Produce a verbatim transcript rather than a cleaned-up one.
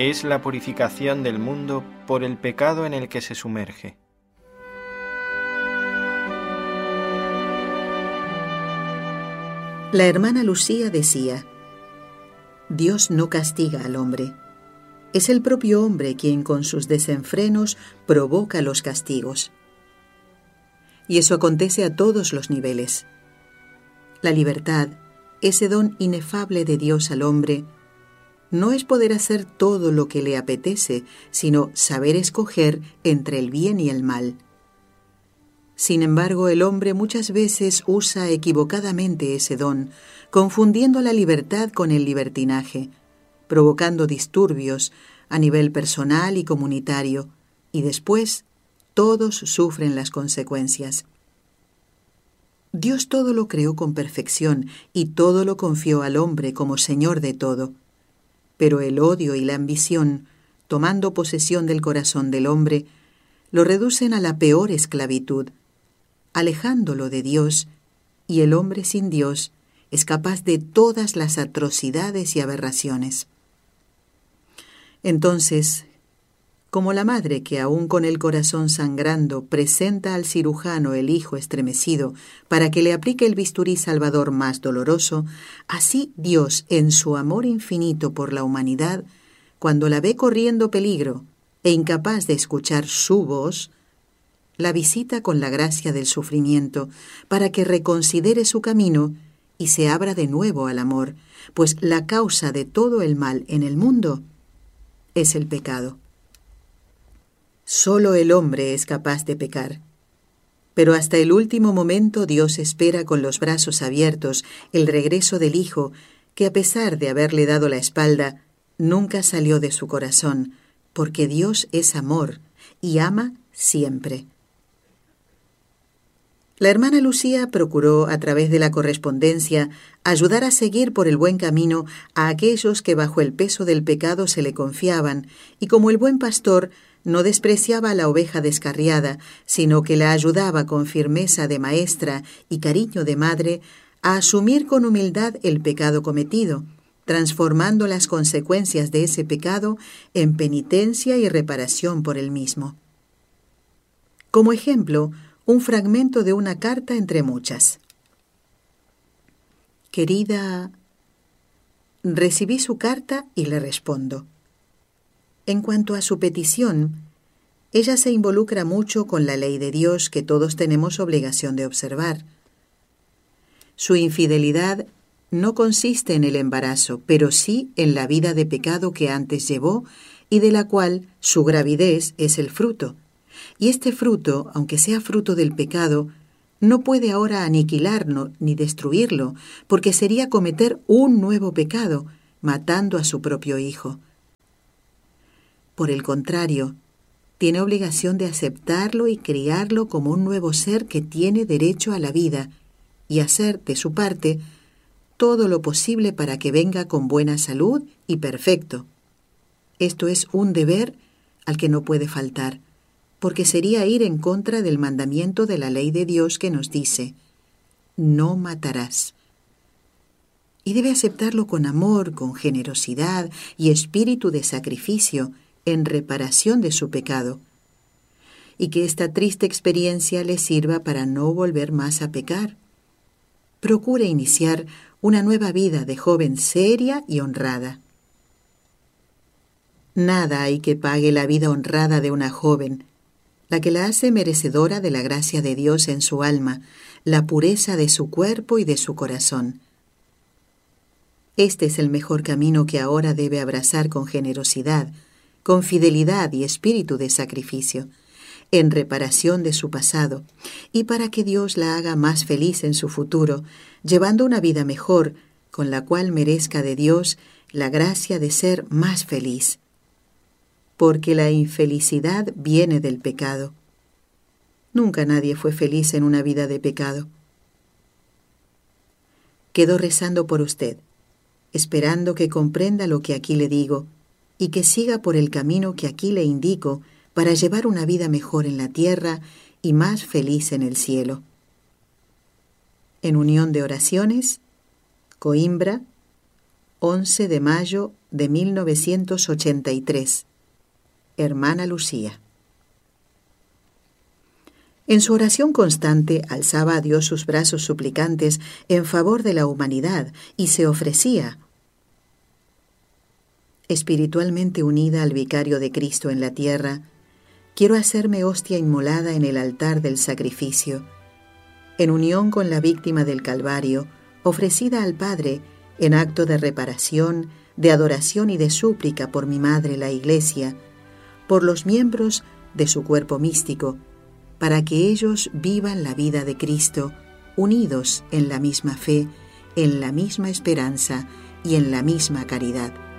es la purificación del mundo por el pecado en el que se sumerge. La hermana Lucía decía: Dios no castiga al hombre. Es el propio hombre quien con sus desenfrenos provoca los castigos. Y eso acontece a todos los niveles. La libertad, ese don inefable de Dios al hombre, no es poder hacer todo lo que le apetece, sino saber escoger entre el bien y el mal. Sin embargo, el hombre muchas veces usa equivocadamente ese don, confundiendo la libertad con el libertinaje, provocando disturbios a nivel personal y comunitario, y después todos sufren las consecuencias. Dios todo lo creó con perfección y todo lo confió al hombre como Señor de todo. Pero el odio y la ambición, tomando posesión del corazón del hombre, lo reducen a la peor esclavitud, alejándolo de Dios, y el hombre sin Dios es capaz de todas las atrocidades y aberraciones. Entonces, como la madre que aún con el corazón sangrando presenta al cirujano el hijo estremecido para que le aplique el bisturí salvador más doloroso, así Dios, en su amor infinito por la humanidad, cuando la ve corriendo peligro e incapaz de escuchar su voz, la visita con la gracia del sufrimiento para que reconsidere su camino y se abra de nuevo al amor, pues la causa de todo el mal en el mundo es el pecado. Solo el hombre es capaz de pecar. Pero hasta el último momento Dios espera con los brazos abiertos el regreso del Hijo, que a pesar de haberle dado la espalda, nunca salió de su corazón, porque Dios es amor y ama siempre. La hermana Lucía procuró, a través de la correspondencia, ayudar a seguir por el buen camino a aquellos que bajo el peso del pecado se le confiaban, y como el buen pastor, no despreciaba a la oveja descarriada, sino que la ayudaba con firmeza de maestra y cariño de madre a asumir con humildad el pecado cometido, transformando las consecuencias de ese pecado en penitencia y reparación por el mismo. Como ejemplo, un fragmento de una carta entre muchas. Querida, recibí su carta y le respondo. En cuanto a su petición, ella se involucra mucho con la ley de Dios que todos tenemos obligación de observar. Su infidelidad no consiste en el embarazo, pero sí en la vida de pecado que antes llevó y de la cual su gravidez es el fruto. Y este fruto, aunque sea fruto del pecado, no puede ahora aniquilarlo ni destruirlo, porque sería cometer un nuevo pecado, matando a su propio hijo. Por el contrario, tiene obligación de aceptarlo y criarlo como un nuevo ser que tiene derecho a la vida y hacer, de su parte, todo lo posible para que venga con buena salud y perfecto. Esto es un deber al que no puede faltar, porque sería ir en contra del mandamiento de la ley de Dios que nos dice, no matarás. Y debe aceptarlo con amor, con generosidad y espíritu de sacrificio en reparación de su pecado, y que esta triste experiencia le sirva para no volver más a pecar. Procure iniciar una nueva vida de joven seria y honrada. Nada hay que pague la vida honrada de una joven, la que la hace merecedora de la gracia de Dios en su alma, la pureza de su cuerpo y de su corazón. Este es el mejor camino que ahora debe abrazar con generosidad, con fidelidad y espíritu de sacrificio, en reparación de su pasado, y para que Dios la haga más feliz en su futuro, llevando una vida mejor, con la cual merezca de Dios la gracia de ser más feliz. Porque la infelicidad viene del pecado. Nunca nadie fue feliz en una vida de pecado. Quedo rezando por usted, esperando que comprenda lo que aquí le digo y que siga por el camino que aquí le indico para llevar una vida mejor en la tierra y más feliz en el cielo. En unión de oraciones, Coimbra, once de mayo de mil novecientos ochenta y tres. Hermana Lucía. En su oración constante alzaba a Dios sus brazos suplicantes en favor de la humanidad y se ofrecía. Espiritualmente unida al vicario de Cristo en la tierra, quiero hacerme hostia inmolada en el altar del sacrificio, en unión con la víctima del Calvario, ofrecida al Padre en acto de reparación, de adoración y de súplica por mi madre la Iglesia, por los miembros de su cuerpo místico, para que ellos vivan la vida de Cristo, unidos en la misma fe, en la misma esperanza y en la misma caridad.